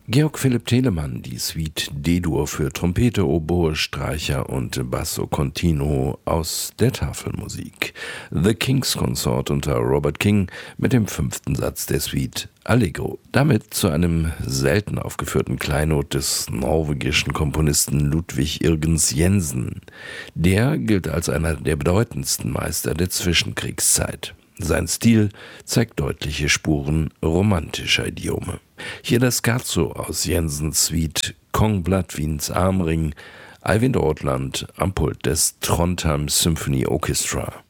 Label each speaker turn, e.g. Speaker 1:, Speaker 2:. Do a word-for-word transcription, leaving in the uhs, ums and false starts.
Speaker 1: Georg Philipp Telemann, die Suite D-Dur für Trompete, Oboe, Streicher und Basso Continuo aus der Tafelmusik. The King's Consort unter Robert King mit dem fünften Satz der Suite Allegro. Damit zu einem selten aufgeführten Kleinod des norwegischen Komponisten Ludwig Irgens Jensen. Der gilt als einer der bedeutendsten Meister der Zwischenkriegszeit. Sein Stil zeigt deutliche Spuren romantischer Idiome. Hier das Scherzo aus Jensens Suite Kong Bladvins Armring, Eivind Ortland am Pult des Trondheim Symphony Orchestra.